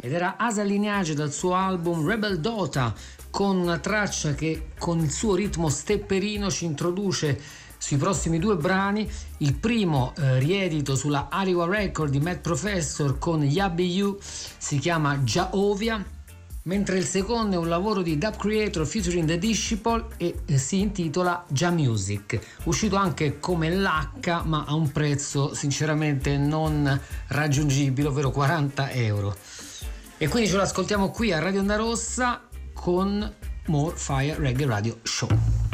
ed era Asa Lineage dal suo album Rebel Dota, con una traccia che con il suo ritmo stepperino ci introduce sui prossimi due brani. Il primo riedito sulla Ariwa Record di Matt Professor con Yabby You si chiama Jaovia, mentre il secondo è un lavoro di Dub Creator featuring The Disciple e si intitola Ja Music, uscito anche come l'H ma a un prezzo sinceramente non raggiungibile, ovvero 40 euro. E quindi ce l'ascoltiamo qui a Radio Onda Rossa con More Fire Reggae Radio Show.